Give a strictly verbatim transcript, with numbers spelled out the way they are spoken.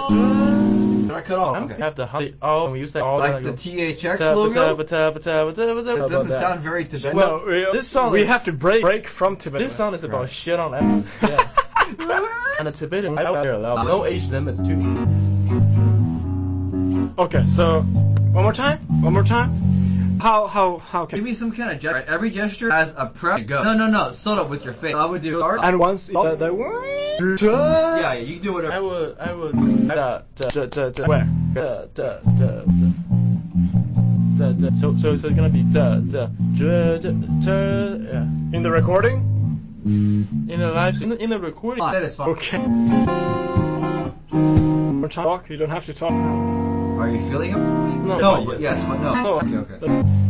Did I cut off? I'm Okay. have the honey. Oh, when you say all Like that, the T H X logo? It doesn't sound very Tibetan. Well, we, This song we is- have to break break from Tibet. This song is about shit on everything. Yeah. And the Tibetan, I don't allow no age limits too. Okay, so one more time. One more time. How how how can? Give me some kind of gesture. Right? Every gesture has a prep. Go. No, no, no. Sort of with your face. I would do art. And once the, the Yeah, yeah, you can do whatever. I would, I would, da, da, da, da, da, where? da, da, da, da, da, so, so, so it's gonna be da, da, da, da, da, yeah. In the recording? In the live, in the, in the recording. That is fine. Okay. One more time. Talk. You don't have to talk now. Are you feeling it? No, No, yes. yes, but no. No. Okay, okay.